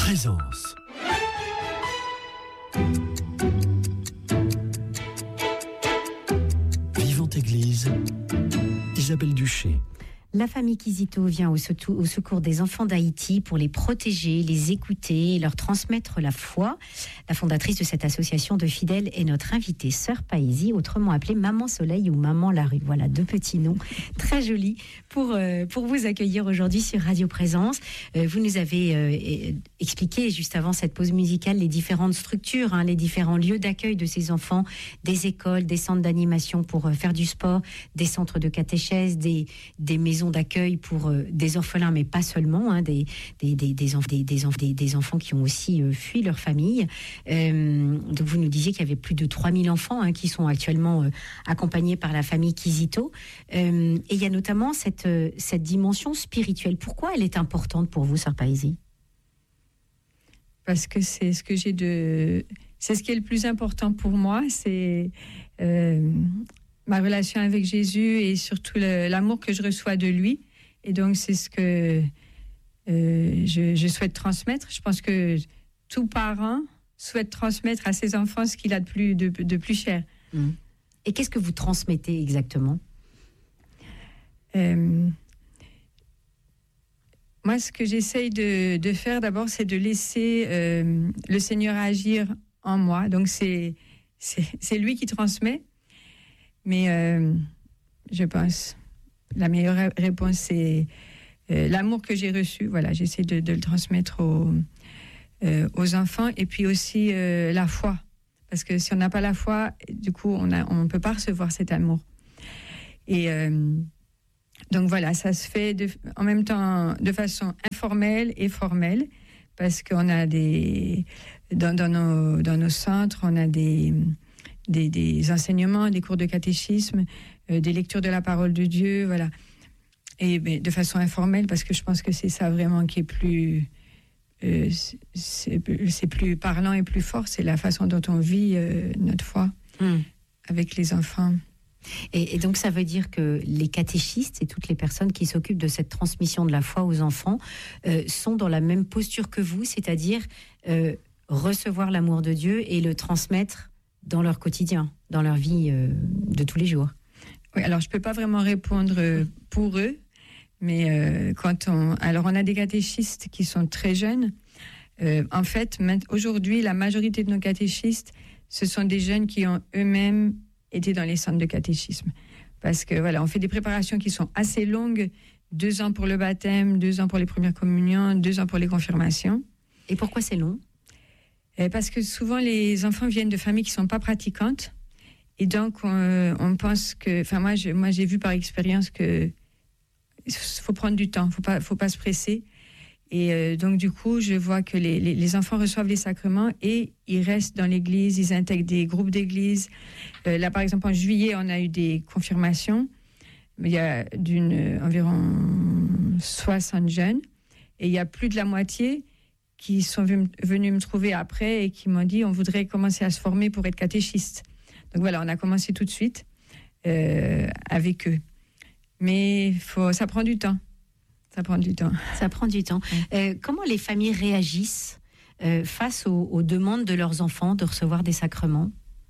Présence. Vivante Église, Isabelle Duché. La famille Kizito vient au secours des enfants d'Haïti pour les protéger, les écouter et leur transmettre la foi. La fondatrice de cette association de fidèles est notre invitée, Sœur Païsie, autrement appelée Maman Soleil ou Maman Larue. Voilà, deux petits noms très jolis pour vous accueillir aujourd'hui sur Radio Présence. Vous nous avez expliqué juste avant cette pause musicale les différentes structures, les différents lieux d'accueil de ces enfants, des écoles, des centres d'animation pour faire du sport, des centres de catéchèse, des maisons d'accueil pour des orphelins, mais pas seulement, des enfants qui ont aussi fui leur famille. Donc vous nous disiez qu'il y avait plus de 3000 enfants qui sont actuellement accompagnés par la famille Kizito. Et il y a notamment cette dimension spirituelle. Pourquoi elle est importante pour vous, Sœur Païsie ? Parce que c'est ce qui est le plus important pour moi, c'est ma relation avec Jésus et surtout l'amour que je reçois de lui. Et donc, c'est ce que je souhaite transmettre. Je pense que tout parent souhaite transmettre à ses enfants ce qu'il a de plus cher. Et qu'est-ce que vous transmettez exactement ? Moi, ce que j'essaye de faire d'abord, c'est de laisser le Seigneur agir en moi. Donc, c'est lui qui transmet. Mais je pense la meilleure réponse, c'est l'amour que j'ai reçu. Voilà, j'essaie de le transmettre aux enfants. Et puis aussi la foi. Parce que si on n'a pas la foi, du coup, on ne peut pas recevoir cet amour. Et donc voilà, ça se fait en même temps de façon informelle et formelle. Parce qu'on a dans nos centres, on a des enseignements, des cours de catéchisme, des lectures de la parole de Dieu, voilà. Et de façon informelle, parce que je pense que c'est ça vraiment qui est plus... c'est plus parlant et plus fort, c'est la façon dont on vit notre foi avec les enfants. Et donc ça veut dire que les catéchistes et toutes les personnes qui s'occupent de cette transmission de la foi aux enfants sont dans la même posture que vous, c'est-à-dire recevoir l'amour de Dieu et le transmettre dans leur quotidien, dans leur vie de tous les jours. Oui, alors je ne peux pas vraiment répondre pour eux, mais alors on a des catéchistes qui sont très jeunes. En fait, aujourd'hui, la majorité de nos catéchistes, ce sont des jeunes qui ont eux-mêmes été dans les centres de catéchisme. Parce que voilà, on fait des préparations qui sont assez longues, 2 ans pour le baptême, 2 ans pour les premières communions, 2 ans pour les confirmations. Et pourquoi c'est long ? Parce que souvent, les enfants viennent de familles qui ne sont pas pratiquantes. Et donc, on pense que... Enfin, moi, j'ai vu par expérience qu'il faut prendre du temps, il ne faut pas se presser. Et donc, du coup, je vois que les enfants reçoivent les sacrements et ils restent dans l'église, ils intègrent des groupes d'église. Là, par exemple, en juillet, on a eu des confirmations. Il y a environ 60 jeunes. Et il y a plus de la moitié qui sont venus me trouver après et qui m'ont dit on voudrait commencer à se former pour être catéchiste. Donc voilà, on a commencé tout de suite avec eux. Mais ça prend du temps. Ça prend du temps. Comment les familles réagissent face aux demandes de leurs enfants de recevoir des sacrements ?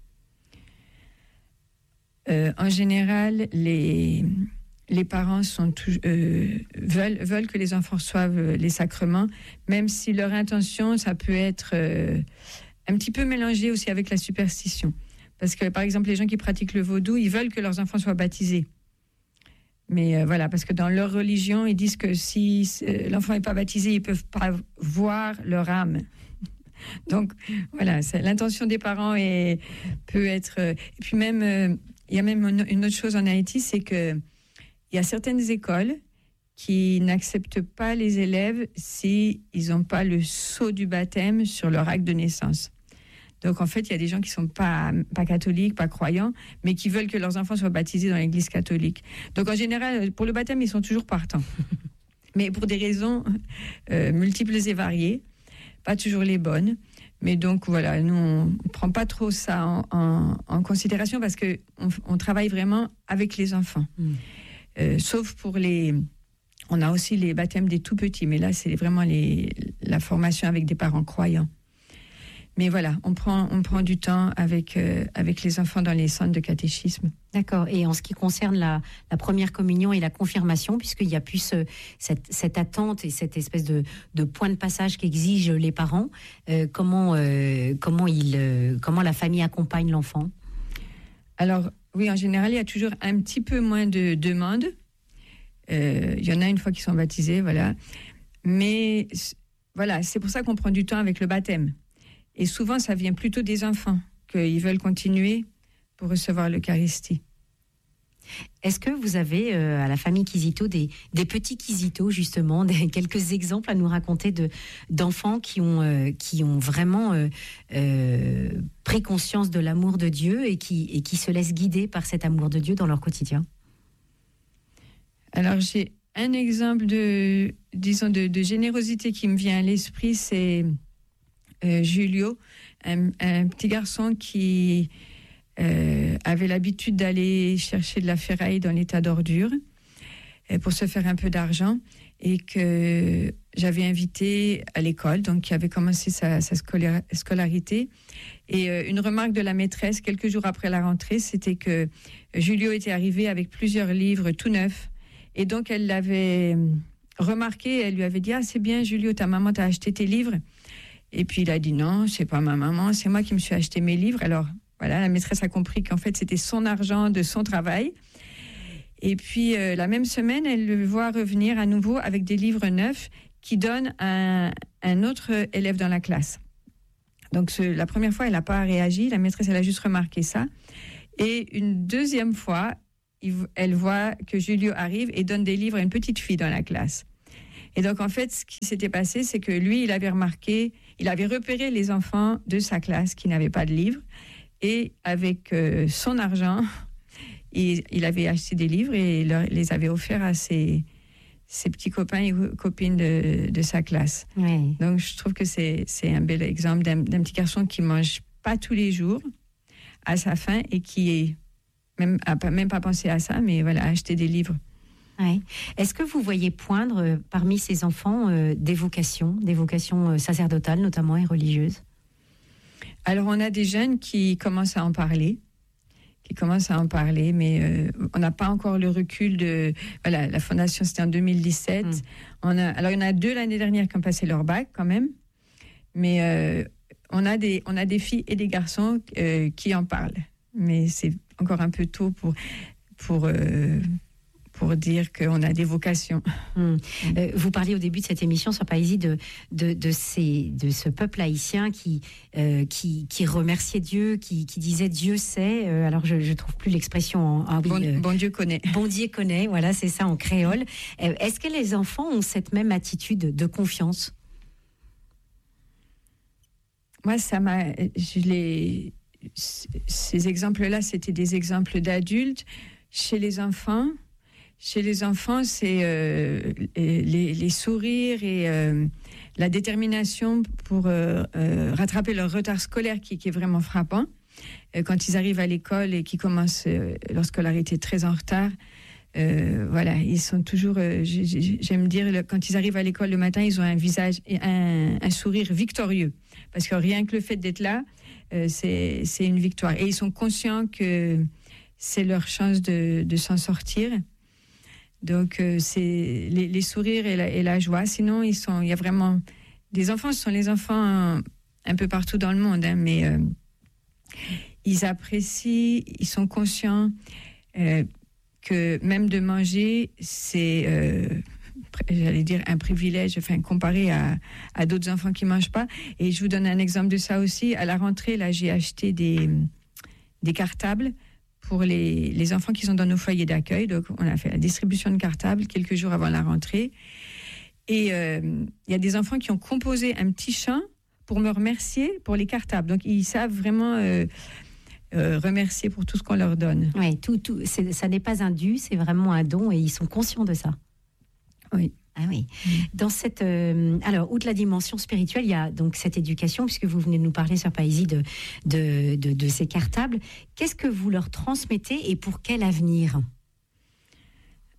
En général, les parents veulent que les enfants reçoivent les sacrements, même si leur intention, ça peut être un petit peu mélangé aussi avec la superstition. Parce que, par exemple, les gens qui pratiquent le vaudou, ils veulent que leurs enfants soient baptisés. Mais voilà, parce que dans leur religion, ils disent que si l'enfant n'est pas baptisé, ils ne peuvent pas voir leur âme. Donc, voilà, l'intention des parents peut être... et puis même, il y a même une autre chose en Haïti, c'est qu'il y a certaines écoles qui n'acceptent pas les élèves s'ils n'ont pas le sceau du baptême sur leur acte de naissance. Donc, en fait, il y a des gens qui ne sont pas catholiques, pas croyants, mais qui veulent que leurs enfants soient baptisés dans l'église catholique. Donc, en général, pour le baptême, ils sont toujours partants. Mais pour des raisons multiples et variées, pas toujours les bonnes. Mais donc, voilà, nous, on ne prend pas trop ça en considération parce qu'on travaille vraiment avec les enfants. Sauf pour les On a aussi les baptêmes des tout petits, mais là, c'est vraiment la formation avec des parents croyants. Mais voilà, on prend du temps avec les enfants dans les centres de catéchisme. D'accord. Et en ce qui concerne la première communion et la confirmation, puisqu'il y a plus cette attente et cette espèce de point de passage qu'exigent les parents, comment la famille accompagne l'enfant? Alors, oui, en général, il y a toujours un petit peu moins de demandes. Il y en a une fois qu'ils sont baptisés, voilà. Mais voilà, c'est pour ça qu'on prend du temps avec le baptême. Et souvent, ça vient plutôt des enfants, qu'ils veulent continuer pour recevoir l'Eucharistie. Est-ce que vous avez à la famille Quisito des petits Quisito, justement, quelques exemples à nous raconter d'enfants qui ont vraiment pris conscience de l'amour de Dieu et qui se laissent guider par cet amour de Dieu dans leur quotidien? Alors, j'ai un exemple de générosité qui me vient à l'esprit, c'est Julio, un petit garçon qui avait l'habitude d'aller chercher de la ferraille dans l'état d'ordure pour se faire un peu d'argent, et que j'avais invité à l'école, donc qui avait commencé sa scolarité. Et une remarque de la maîtresse, quelques jours après la rentrée, c'était que Julio était arrivé avec plusieurs livres tout neufs. Et donc, elle l'avait remarqué, elle lui avait dit « Ah, c'est bien, Julio, ta maman t'a acheté tes livres ?» Et puis, il a dit « Non, c'est pas ma maman, c'est moi qui me suis acheté mes livres. » Alors, voilà, la maîtresse a compris qu'en fait, c'était son argent de son travail. Et puis, la même semaine, elle le voit revenir à nouveau avec des livres neufs qui donnent à un autre élève dans la classe. Donc, la première fois, elle n'a pas réagi. La maîtresse, elle a juste remarqué ça. Et une deuxième fois, elle voit que Julio arrive et donne des livres à une petite fille dans la classe. Et donc, en fait, ce qui s'était passé, c'est que lui, il avait repéré les enfants de sa classe qui n'avaient pas de livres. Et avec son argent, il avait acheté des livres et les avait offerts à ses petits copains et copines de sa classe. Oui. Donc, je trouve que c'est un bel exemple d'un petit garçon qui ne mange pas tous les jours à sa faim et qui n'a même pas pensé à ça, mais voilà, acheter des livres. Ouais. Est-ce que vous voyez poindre parmi ces enfants des vocations sacerdotales notamment et religieuses? Alors, on a des jeunes qui commencent à en parler, mais on n'a pas encore le recul de... Voilà, la fondation, c'était en 2017. Alors, il y en a 2 l'année dernière qui ont passé leur bac, quand même. Mais on a des filles et des garçons qui en parlent. Mais c'est encore un peu tôt pour dire qu'on a des vocations. Vous parliez au début de cette émission sur Païsie de ce peuple haïtien qui remerciait Dieu, qui disait Dieu sait. Alors je trouve plus l'expression. Bon Dieu connaît. Bon Dieu connaît. Voilà, c'est ça en créole. Est-ce que les enfants ont cette même attitude de confiance? Moi, ces exemples-là, c'était des exemples d'adultes. Chez les enfants, c'est les sourires et la détermination pour rattraper leur retard scolaire qui est vraiment frappant. Quand ils arrivent à l'école et qu'ils commencent leur scolarité très en retard, voilà, ils sont toujours, j'aime dire, quand ils arrivent à l'école le matin, ils ont un visage et un sourire victorieux. Parce que rien que le fait d'être là, c'est une victoire. Et ils sont conscients que c'est leur chance de s'en sortir. Donc, c'est les sourires et la joie. Sinon, il y a vraiment... Des enfants, ce sont les enfants un peu partout dans le monde, hein, mais ils apprécient, ils sont conscients que même de manger, c'est... j'allais dire un privilège, enfin comparé à d'autres enfants qui mangent pas. Et je vous donne un exemple de ça aussi. À la rentrée, là, j'ai acheté des cartables pour les enfants qui sont dans nos foyers d'accueil. Donc, on a fait la distribution de cartables quelques jours avant la rentrée. Et il y a des enfants qui ont composé un petit chant pour me remercier pour les cartables. Donc, ils savent vraiment remercier pour tout ce qu'on leur donne. Oui, ça n'est pas un dû, c'est vraiment un don et ils sont conscients de ça. Oui. Ah oui. Dans cette, alors, outre la dimension spirituelle, il y a donc cette éducation, puisque vous venez de nous parler sur Païsie de ces cartables. Qu'est-ce que vous leur transmettez et pour quel avenir?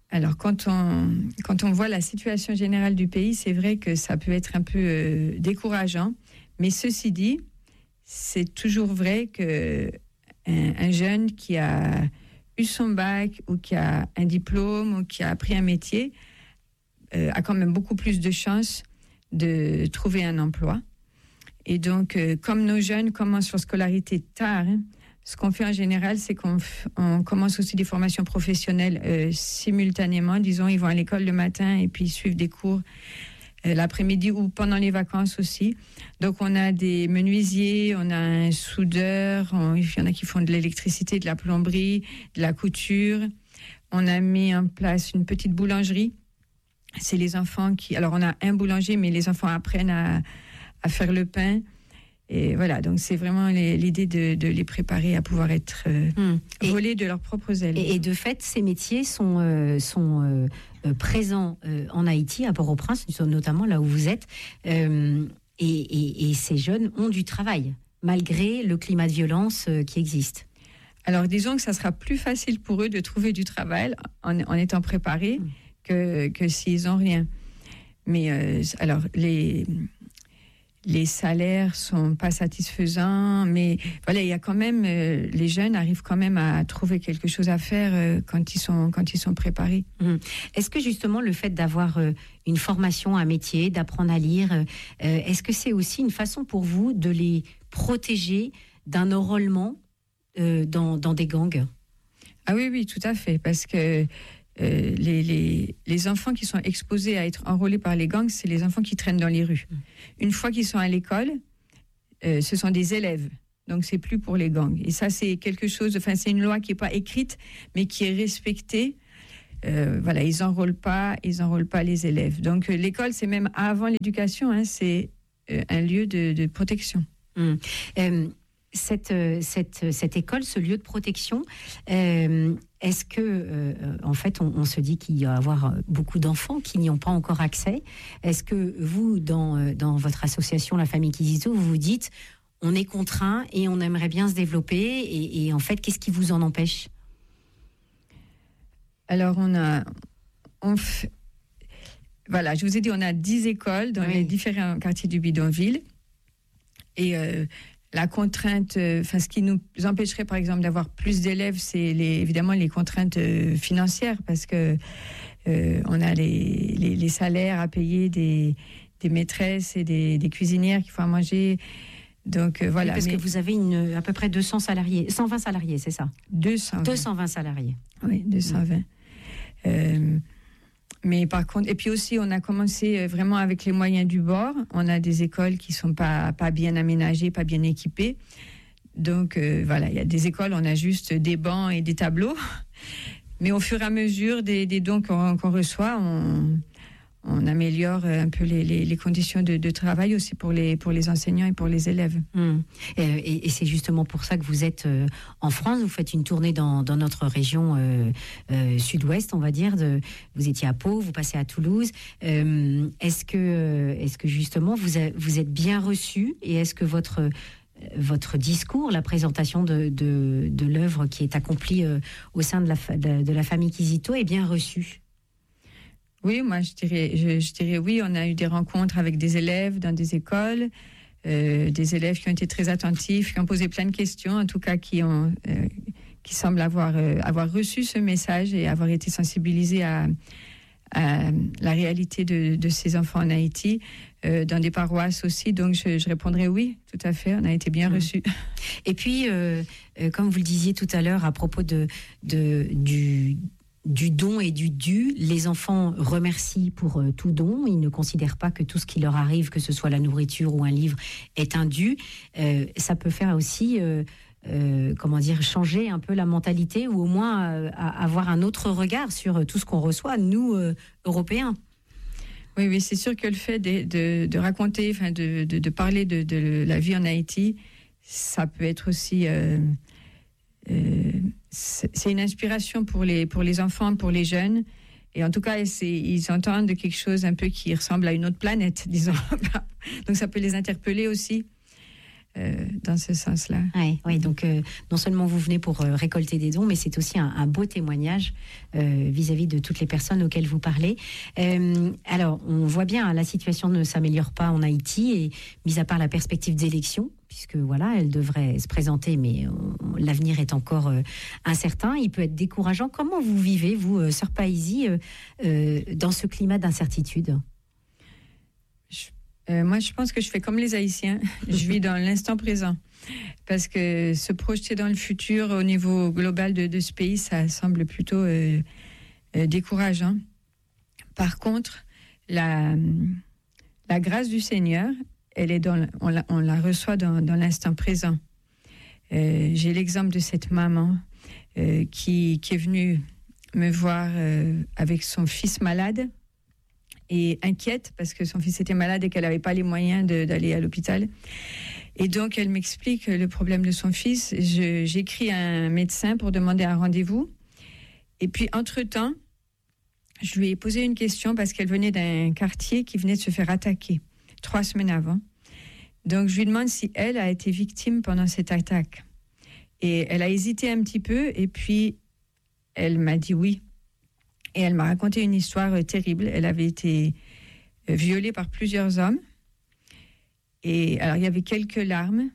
Alors, quand on voit la situation générale du pays, c'est vrai que ça peut être un peu décourageant. Mais ceci dit, c'est toujours vrai qu'un jeune qui a eu son bac ou qui a un diplôme ou qui a appris un métier a quand même beaucoup plus de chances de trouver un emploi. Et donc, comme nos jeunes commencent leur scolarité tard, ce qu'on fait en général, c'est qu'on commence aussi des formations professionnelles simultanément. Disons, ils vont à l'école le matin et puis ils suivent des cours l'après-midi ou pendant les vacances aussi. Donc, on a des menuisiers, on a un soudeur, il y en a qui font de l'électricité, de la plomberie, de la couture. On a mis en place une petite boulangerie. C'est les enfants qui... Alors, on a un boulanger, mais les enfants apprennent à faire le pain. Et voilà, donc c'est vraiment l'idée de les préparer à pouvoir être volés de leurs propres ailes. Et de fait, ces métiers sont présents en Haïti, à Port-au-Prince, notamment là où vous êtes. Et ces jeunes ont du travail, malgré le climat de violence qui existe. Alors, disons que ça sera plus facile pour eux de trouver du travail en étant préparés que s'ils n'ont rien. Mais alors, les salaires sont pas satisfaisants, mais voilà, il y a quand même les jeunes arrivent quand même à trouver quelque chose à faire quand ils sont préparés. Est-ce que justement le fait d'avoir une formation, un métier, d'apprendre à lire, est-ce que c'est aussi une façon pour vous de les protéger d'un enrôlement dans des gangs? Ah oui, tout à fait, parce que les enfants qui sont exposés à être enrôlés par les gangs, c'est les enfants qui traînent dans les rues. Une fois qu'ils sont à l'école, ce sont des élèves. Donc, c'est plus pour les gangs. Et ça, c'est quelque chose... Enfin, c'est une loi qui n'est pas écrite, mais qui est respectée. Voilà, ils n'enrôlent pas les élèves. Donc, l'école, c'est même avant l'éducation, c'est un lieu de protection. Cette école, ce lieu de protection, est-ce que, en fait, on se dit qu'il y va y avoir beaucoup d'enfants qui n'y ont pas encore accès? Est-ce que vous, dans votre association, la famille Kizito, vous vous dites, on est contraint et on aimerait bien se développer, et en fait, qu'est-ce qui vous en empêche? Alors, voilà, je vous ai dit, on a 10 écoles dans les différents quartiers du bidonville, et la contrainte, ce qui nous empêcherait, par exemple, d'avoir plus d'élèves, c'est évidemment les contraintes financières, parce que on a les salaires à payer des maîtresses et des cuisinières qu'il faut à manger. Donc voilà. Oui, parce que vous avez à peu près 200 salariés, 120 salariés, c'est ça? 220 salariés. Oui, 220. Mais par contre, et puis aussi, on a commencé vraiment avec les moyens du bord. On a des écoles qui sont pas bien aménagées, pas bien équipées. Donc voilà, il y a des écoles, on a juste des bancs et des tableaux. Mais au fur et à mesure des dons qu'on reçoit, on améliore un peu les conditions de travail aussi pour les enseignants et pour les élèves. Et c'est justement pour ça que vous êtes en France. Vous faites une tournée dans notre région sud-ouest, on va dire. Vous étiez à Pau, vous passez à Toulouse. Est-ce que justement vous êtes bien reçus, et est-ce que votre discours, la présentation de l'œuvre qui est accomplie au sein de la famille Kizito est bien reçue? Oui, moi je dirais oui. On a eu des rencontres avec des élèves dans des écoles, des élèves qui ont été très attentifs, qui ont posé plein de questions, en tout cas qui semblent avoir reçu ce message et avoir été sensibilisés à la réalité de ces enfants en Haïti, dans des paroisses aussi. Donc je répondrai oui, tout à fait, on a été bien reçus. Et puis, comme vous le disiez tout à l'heure à propos du don et du dû, les enfants remercient pour tout don. Ils ne considèrent pas que tout ce qui leur arrive, que ce soit la nourriture ou un livre, est un dû. Ça peut faire aussi, changer un peu la mentalité, ou au moins avoir un autre regard sur tout ce qu'on reçoit, nous, Européens. Oui, c'est sûr que le fait de raconter, de parler de la vie en Haïti, ça peut être aussi... c'est une inspiration pour les enfants, pour les jeunes. Et en tout cas, ils entendent quelque chose un peu qui ressemble à une autre planète, disons. Donc ça peut les interpeller aussi. dans ce sens-là. Oui, donc non seulement vous venez pour récolter des dons, mais c'est aussi un beau témoignage vis-à-vis de toutes les personnes auxquelles vous parlez. Alors, on voit bien, la situation ne s'améliore pas en Haïti, et mis à part la perspective d'élection, puisque voilà, elle devrait se présenter, mais l'avenir est encore incertain. Il peut être décourageant. Comment vous vivez, vous, sœur Paisie, dans ce climat d'incertitude ? Moi, je pense que je fais comme les Haïtiens. Je vis dans l'instant présent. Parce que se projeter dans le futur au niveau global de ce pays, ça semble plutôt décourageant. Par contre, la grâce du Seigneur, elle est on la reçoit dans l'instant présent. J'ai l'exemple de cette maman qui est venue me voir avec son fils malade, et inquiète parce que son fils était malade et qu'elle n'avait pas les moyens d'aller à l'hôpital. Et donc, elle m'explique le problème de son fils. J'écris à un médecin pour demander un rendez-vous. Et puis, entre-temps, je lui ai posé une question parce qu'elle venait d'un quartier qui venait de se faire attaquer 3 semaines avant. Donc, je lui demande si elle a été victime pendant cette attaque. Et elle a hésité un petit peu et puis elle m'a dit oui. Et elle m'a raconté une histoire terrible. Elle avait été violée par plusieurs hommes. Et alors, il y avait quelques larmes.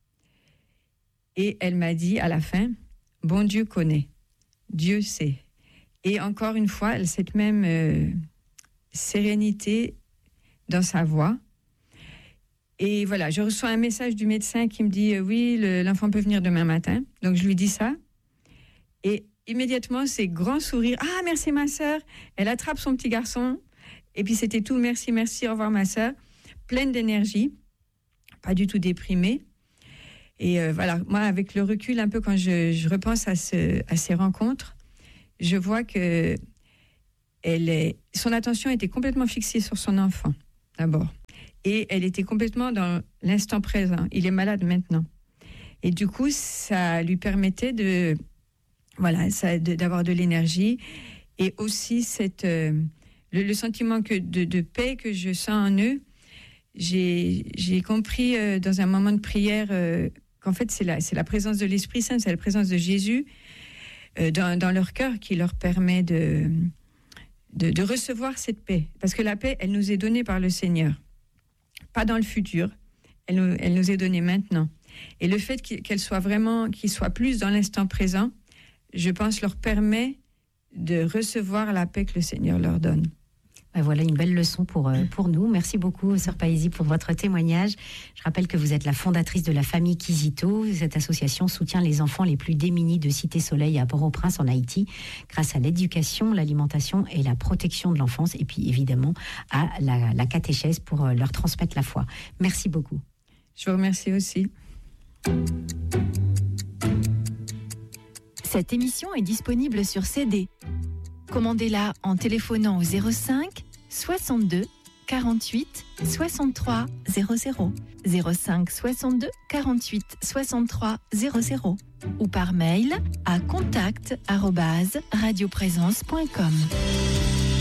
Et elle m'a dit à la fin, « Bon Dieu connaît, Dieu sait. » Et encore une fois, cette même sérénité dans sa voix. Et voilà, je reçois un message du médecin qui me dit « Oui, l'enfant peut venir demain matin. » Donc, je lui dis ça. Et immédiatement, c'est grand sourire. « Ah, merci ma sœur. » Elle attrape son petit garçon. Et puis, c'était tout. « Merci, merci. Au revoir ma sœur. » Pleine d'énergie. Pas du tout déprimée. Et voilà, moi, avec le recul, un peu quand je repense à ces rencontres, je vois que son attention était complètement fixée sur son enfant, d'abord. Et elle était complètement dans l'instant présent. Il est malade maintenant. Et du coup, ça lui permettait d'avoir de l'énergie. Et aussi, le sentiment de paix que je sens en eux, j'ai compris dans un moment de prière qu'en fait, c'est la présence de l'Esprit Saint, c'est la présence de Jésus dans leur cœur qui leur permet de recevoir cette paix. Parce que la paix, elle nous est donnée par le Seigneur. Pas dans le futur, elle nous est donnée maintenant. Et le fait qu'ils soient plus dans l'instant présent, je pense, leur permet de recevoir la paix que le Seigneur leur donne. Voilà une belle leçon pour nous. Merci beaucoup, sœur Paisie, pour votre témoignage. Je rappelle que vous êtes la fondatrice de la famille Kizito. Cette association soutient les enfants les plus démunis de Cité Soleil à Port-au-Prince en Haïti grâce à l'éducation, l'alimentation et la protection de l'enfance et puis évidemment à la catéchèse pour leur transmettre la foi. Merci beaucoup. Je vous remercie aussi. Cette émission est disponible sur CD. Commandez-la en téléphonant au 05 62 48 63 00, 05 62 48 63 00 ou par mail à contact@radioprésence.com.